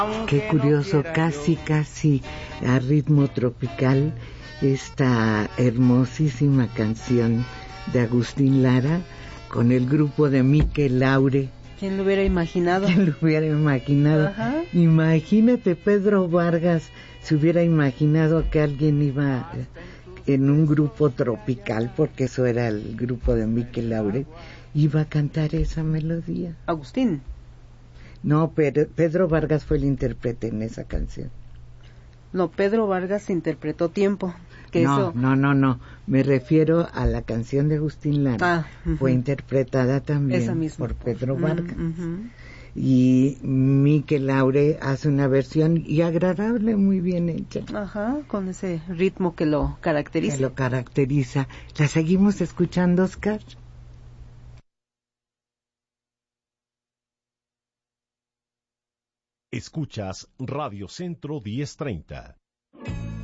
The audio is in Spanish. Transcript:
Qué curioso, casi a ritmo tropical, esta hermosísima canción de Agustín Lara con el grupo de Mikel Laure. ¿Quién lo hubiera imaginado? ¿Quién lo hubiera imaginado? Ajá. Imagínate, Pedro Vargas se hubiera imaginado que alguien iba en un grupo tropical, porque eso era el grupo de Mikel Laure, iba a cantar esa melodía. Agustín. No, pero Pedro Vargas fue el intérprete en esa canción. No, Pedro Vargas interpretó Tiempo. No. Me refiero a la canción de Agustín Lara. Fue interpretada también por Pedro Vargas. Y Mikel Laure hace una versión y agradable, muy bien hecha. Ajá, con ese ritmo que lo caracteriza. ¿La seguimos escuchando, Oscar? Escuchas Radio Centro 1030.